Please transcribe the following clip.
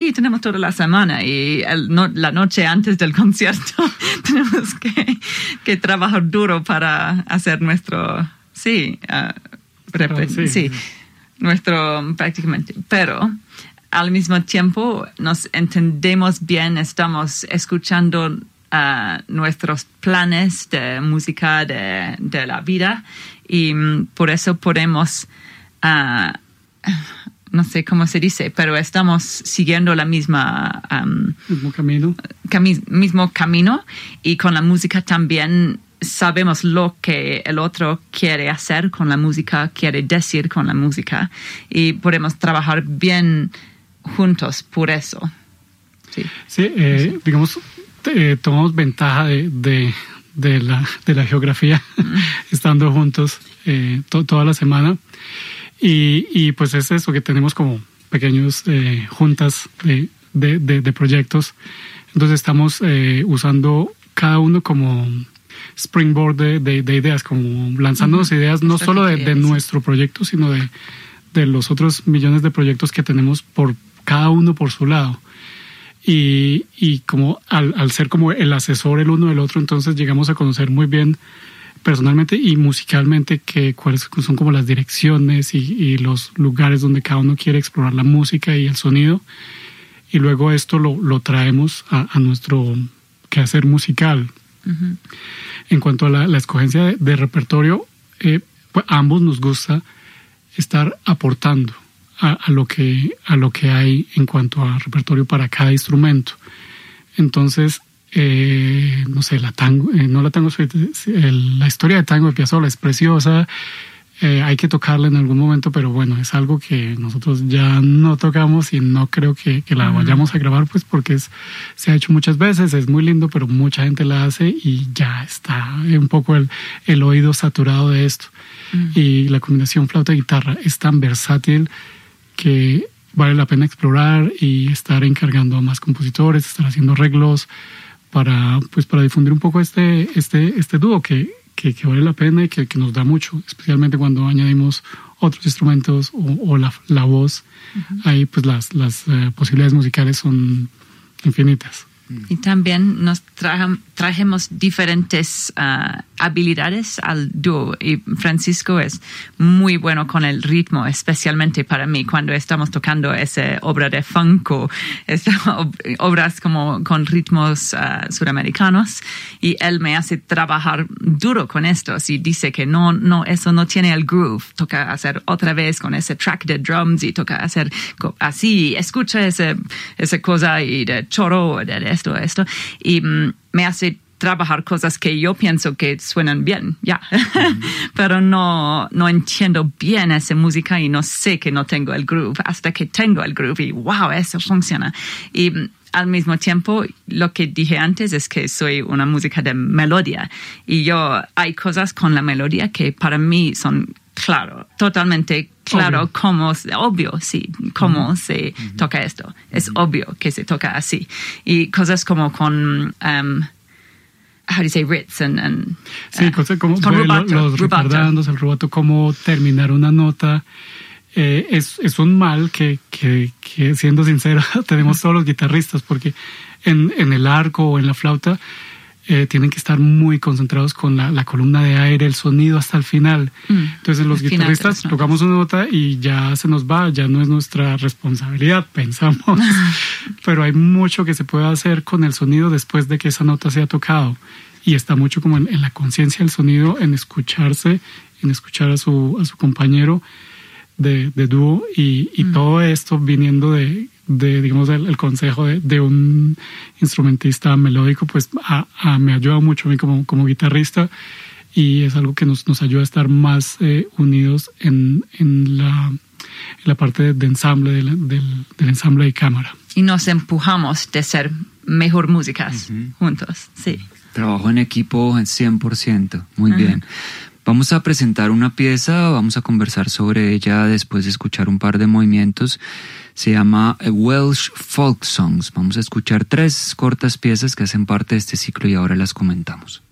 sí, tenemos toda la semana y la noche antes del concierto tenemos que trabajar duro para hacer nuestro, nuestro prácticamente. Pero al mismo tiempo nos entendemos bien, estamos escuchando nuestros planes de música de la vida y por eso podemos, no sé cómo se dice, pero estamos siguiendo la misma mismo camino y con la música también sabemos lo que el otro quiere hacer con la música, quiere decir con la música y podemos trabajar bien juntos por eso. Digamos, tomamos ventaja de la geografía estando juntos toda la semana y pues es eso que tenemos como pequeños juntas de proyectos. Entonces estamos usando cada uno como springboard de ideas, como lanzándonos ideas no solo de nuestro proyecto, sino de los otros millones de proyectos que tenemos por cada uno por su lado. Y como al ser como el asesor el uno del otro, entonces llegamos a conocer muy bien personalmente y musicalmente cuáles son como las direcciones y los lugares donde cada uno quiere explorar la música y el sonido, y luego esto lo traemos a nuestro quehacer musical. Uh-huh. En cuanto a la escogencia de repertorio, pues ambos nos gusta estar aportando a lo que hay en cuanto a repertorio para cada instrumento. Entonces, no sé, la historia de tango de Piazzolla es preciosa, hay que tocarla en algún momento, pero bueno, es algo que nosotros ya no tocamos y no creo que la vayamos a grabar, pues porque se ha hecho muchas veces, es muy lindo, pero mucha gente la hace y ya está un poco el oído saturado de esto. Y la combinación flauta-guitarra es tan versátil que vale la pena explorar y estar encargando a más compositores, estar haciendo arreglos para difundir un poco este dúo que vale la pena y que nos da mucho, especialmente cuando añadimos otros instrumentos o la voz. Uh-huh. Ahí pues las posibilidades musicales son infinitas. Y también nos trajimos diferentes habilidades al dúo. Y Francisco es muy bueno con el ritmo, especialmente para mí, cuando estamos tocando esa obra de funk o obras como con ritmos suramericanos. Y él me hace trabajar duro con esto. Si dice que no, eso no tiene el groove, toca hacer otra vez con ese track de drums y toca hacer así. Escucha esa cosa y de choro, de esto, y me hace trabajar cosas que yo pienso que suenan bien, pero no entiendo bien esa música y no sé que no tengo el groove hasta que tengo el groove y wow, eso funciona. Y al mismo tiempo, lo que dije antes es que soy una música de melodía y hay cosas con la melodía que para mí son totalmente claro, cómo se toca esto. Es obvio que se toca así. Y cosas como con, how do you say, Ritz and cosas como con rubato, los recordandos, el rubato, cómo terminar una nota. Es un mal que siendo sincero, tenemos todos los guitarristas, porque en el arco o en la flauta tienen que estar muy concentrados con la columna de aire, el sonido hasta el final. Entonces los guitarristas tocamos una nota y ya se nos va, ya no es nuestra responsabilidad, pensamos. Pero hay mucho que se puede hacer con el sonido después de que esa nota se ha tocado. Y está mucho como en la conciencia del sonido, en escucharse, en escuchar a su compañero de dúo y todo esto viniendo de digamos, el consejo de un instrumentista melódico, pues me ayuda mucho a mí como guitarrista y es algo que nos ayuda a estar más unidos en la parte de ensamble, del ensamble de cámara. Y nos empujamos de ser mejor músicas juntos, sí. Trabajo en equipo 100%, muy bien. Vamos a presentar una pieza, vamos a conversar sobre ella después de escuchar un par de movimientos. Se llama Welsh Folk Songs. Vamos a escuchar 3 cortas piezas que hacen parte de este ciclo y ahora las comentamos.